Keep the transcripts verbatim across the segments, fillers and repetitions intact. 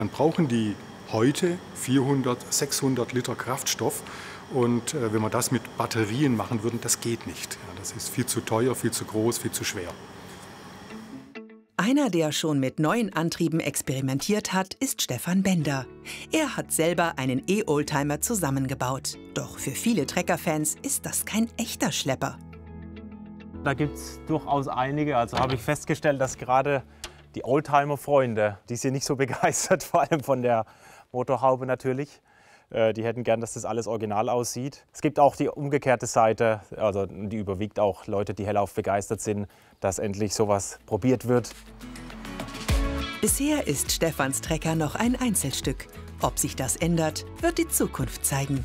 Dann brauchen die heute vierhundert, sechshundert Liter Kraftstoff. Und äh, wenn wir das mit Batterien machen würden, das geht nicht. Ja, das ist viel zu teuer, viel zu groß, viel zu schwer. Einer, der schon mit neuen Antrieben experimentiert hat, ist Stefan Bender. Er hat selber einen E-Oldtimer zusammengebaut. Doch für viele Trecker-Fans ist das kein echter Schlepper. Da gibt es durchaus einige. Also habe ich festgestellt, dass gerade die Oldtimer-Freunde, die sind nicht so begeistert, vor allem von der Motorhaube natürlich. Die hätten gern, dass das alles original aussieht. Es gibt auch die umgekehrte Seite, also die überwiegt auch Leute, die hellauf begeistert sind, dass endlich sowas probiert wird. Bisher ist Stefans Trecker noch ein Einzelstück. Ob sich das ändert, wird die Zukunft zeigen.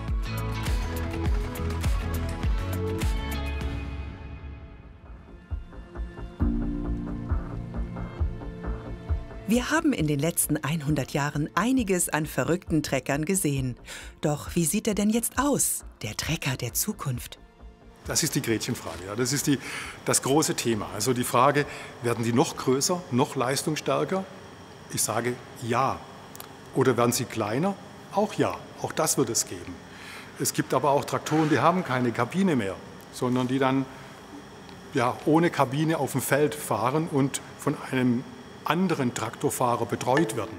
Wir haben in den letzten hundert Jahren einiges an verrückten Treckern gesehen. Doch wie sieht er denn jetzt aus, der Trecker der Zukunft? Das ist die Gretchenfrage. Ja. Das ist die, das große Thema. Also die Frage, werden die noch größer, noch leistungsstärker? Ich sage ja. Oder werden sie kleiner? Auch ja. Auch das wird es geben. Es gibt aber auch Traktoren, die haben keine Kabine mehr, sondern die dann ja, ohne Kabine auf dem Feld fahren und von einem anderen Traktorfahrer betreut werden.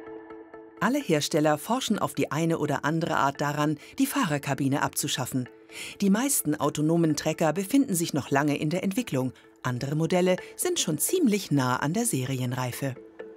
Alle Hersteller forschen auf die eine oder andere Art daran, die Fahrerkabine abzuschaffen. Die meisten autonomen Trecker befinden sich noch lange in der Entwicklung. Andere Modelle sind schon ziemlich nah an der Serienreife.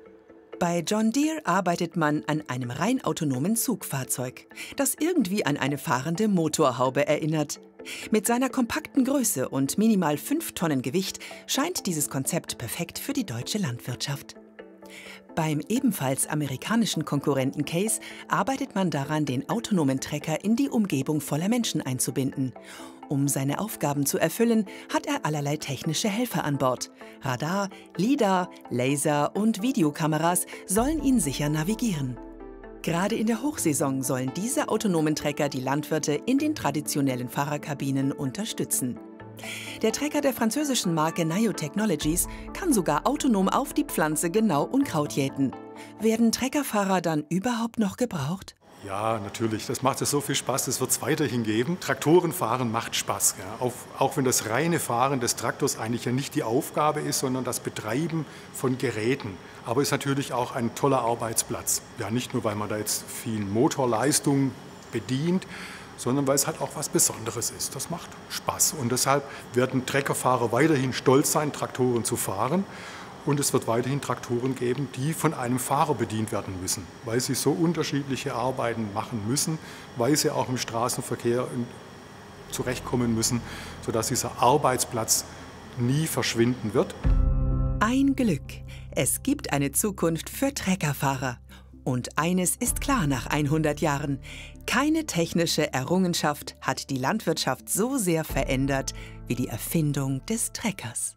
Bei John Deere arbeitet man an einem rein autonomen Zugfahrzeug, das irgendwie an eine fahrende Motorhaube erinnert. Mit seiner kompakten Größe und minimal fünf Tonnen Gewicht scheint dieses Konzept perfekt für die deutsche Landwirtschaft. Beim ebenfalls amerikanischen Konkurrenten Case arbeitet man daran, den autonomen Trecker in die Umgebung voller Menschen einzubinden. Um seine Aufgaben zu erfüllen, hat er allerlei technische Helfer an Bord. Radar, LiDAR, Laser und Videokameras sollen ihn sicher navigieren. Gerade in der Hochsaison sollen diese autonomen Trecker die Landwirte in den traditionellen Fahrerkabinen unterstützen. Der Trecker der französischen Marke Naio Technologies kann sogar autonom auf die Pflanze genau Unkraut jäten. Werden Treckerfahrer dann überhaupt noch gebraucht? Ja, natürlich. Das macht ja so viel Spaß, das wird es weiterhin geben. Traktorenfahren macht Spaß. Ja. Auch, auch wenn das reine Fahren des Traktors eigentlich ja nicht die Aufgabe ist, sondern das Betreiben von Geräten. Aber es ist natürlich auch ein toller Arbeitsplatz. Ja, nicht nur, weil man da jetzt viel Motorleistung bedient, sondern weil es halt auch was Besonderes ist. Das macht Spaß. Und deshalb werden Treckerfahrer weiterhin stolz sein, Traktoren zu fahren. Und es wird weiterhin Traktoren geben, die von einem Fahrer bedient werden müssen, weil sie so unterschiedliche Arbeiten machen müssen, weil sie auch im Straßenverkehr zurechtkommen müssen, sodass dieser Arbeitsplatz nie verschwinden wird. Ein Glück. Es gibt eine Zukunft für Treckerfahrer. Und eines ist klar nach hundert Jahren. Keine technische Errungenschaft hat die Landwirtschaft so sehr verändert wie die Erfindung des Treckers.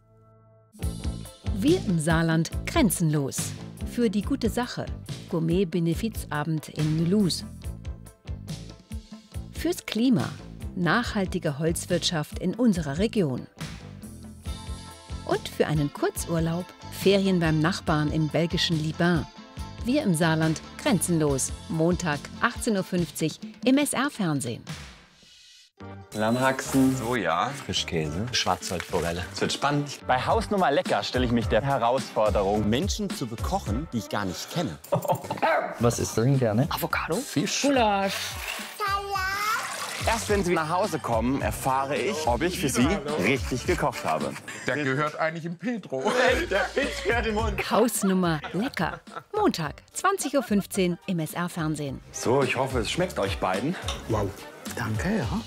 Wir im Saarland grenzenlos. Für die gute Sache. Gourmet-Benefizabend in Mulhouse. Fürs Klima. Nachhaltige Holzwirtschaft in unserer Region. Und für einen Kurzurlaub. Ferien beim Nachbarn im belgischen Liban. Wir im Saarland grenzenlos. Montag, achtzehn Uhr fünfzig im S R-Fernsehen. Lammhaxen, Soja, Frischkäse, Schwarzwaldforelle. es wird spannend. Bei Hausnummer lecker stelle ich mich der Herausforderung, Menschen zu bekochen, die ich gar nicht kenne. Was isst du denn gerne? Avocado, Fisch, Gulasch. Erst wenn sie nach Hause kommen, erfahre ich, ob ich für sie richtig gekocht habe. Der gehört eigentlich im Petro. Der Fisch gehört im Mund. Hausnummer lecker. Montag, zwanzig Uhr fünfzehn im S R-Fernsehen. So, ich hoffe, es schmeckt euch beiden. Wow. Danke, ja.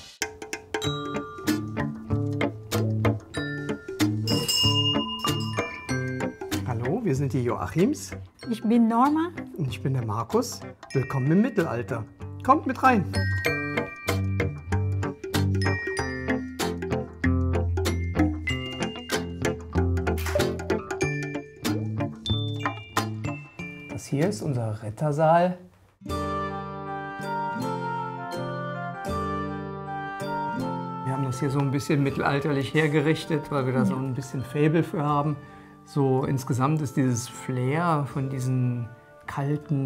Hallo, wir sind die Joachims. Ich bin Norma. Und ich bin der Markus. Willkommen im Mittelalter. Kommt mit rein. Das hier ist unser Rettersaal. Wir haben das hier so ein bisschen mittelalterlich hergerichtet, weil wir da so ein bisschen Faible für haben. So insgesamt ist dieses Flair von diesen kalten